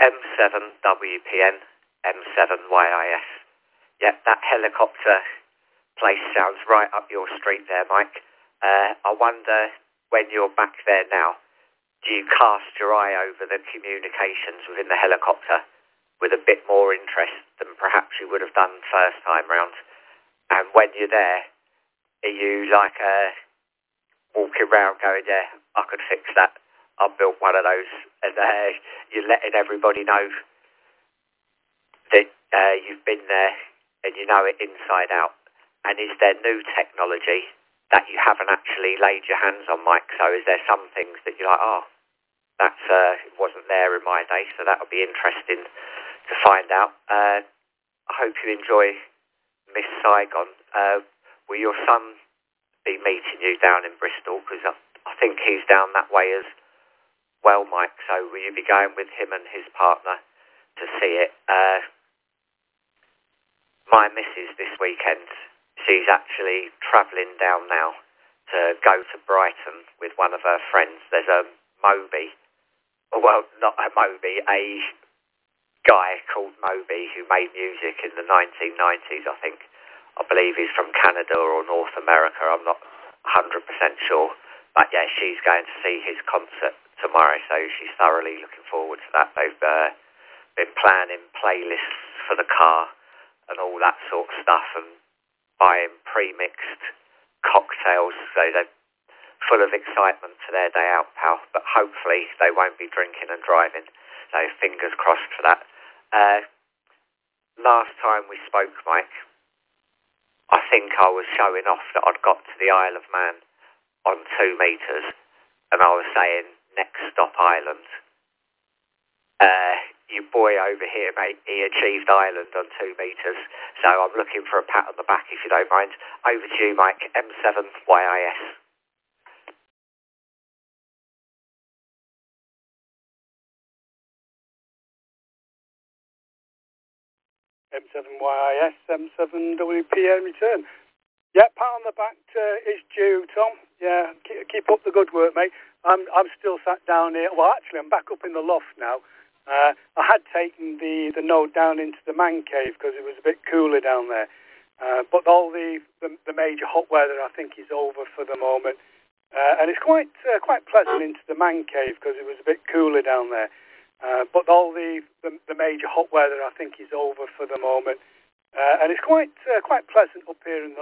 M7WPN, M7YIS. Yep, that helicopter place sounds right up your street there, Mike. I wonder, when you're back there now, do you cast your eye over the communications within the helicopter with a bit more interest than perhaps you would have done first time round? And when you're there, are you like walking around going, yeah, I could fix that, I built one of those, and you're letting everybody know that you've been there and you know it inside out? And is there new technology that you haven't actually laid your hands on, Mike? So is there some things that you're like, oh, that wasn't there in my day, so that'll be interesting to find out. I hope you enjoy Miss Saigon. Will your son be meeting you down in Bristol? Because I think he's down that way as well, Mike. So will you be going with him and his partner to see it? My missus this weekend, she's actually travelling down now to go to Brighton with one of her friends. There's a Moby, well, not a Moby, a guy called Moby who made music in the 1990s, I think. I believe he's from Canada or North America. I'm not 100% sure. But yeah, she's going to see his concert tomorrow, so she's thoroughly looking forward to that. They've been planning playlists for the car and all that sort of stuff, and buying pre-mixed cocktails, so they're full of excitement for their day out, pal. But hopefully they won't be drinking and driving, so fingers crossed for that. Last time we spoke, Mike, I think I was showing off that I'd got to the Isle of Man on 2 metres, and I was saying next stop Ireland. Your boy over here, mate, he achieved Ireland on 2 metres, so I'm looking for a pat on the back if you don't mind. Over to you, Mike, M7YIS. M7YIS, M7WPN return. Yeah, pat on the back is due, Tom. Yeah, keep up the good work, mate. I'm still sat down here. Well, actually, I'm back up in the loft now. I had taken the node down into the man cave because it was a bit cooler down there. But all the major hot weather, I think, is over for the moment. And it's quite pleasant into the man cave because it was a bit cooler down there. But all the major hot weather, I think, is over for the moment. And it's quite pleasant up here in the